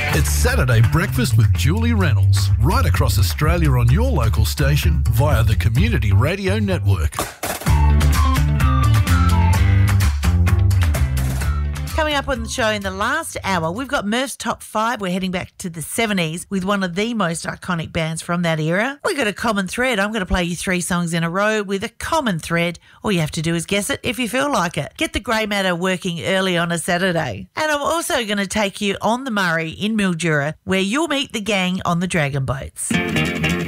It's Saturday Breakfast with Julie Reynolds, right across Australia on your local station via the Community Radio Network. Coming up on the show in the last hour, we've got Murph's Top 5. We're heading back to the 70s with one of the most iconic bands from that era. We've got a common thread. I'm going to play you 3 songs in a row with a common thread. All you have to do is guess it if you feel like it. Get the grey matter working early on a Saturday. And I'm also going to take you on the Murray in Mildura, where you'll meet the gang on the dragon boats.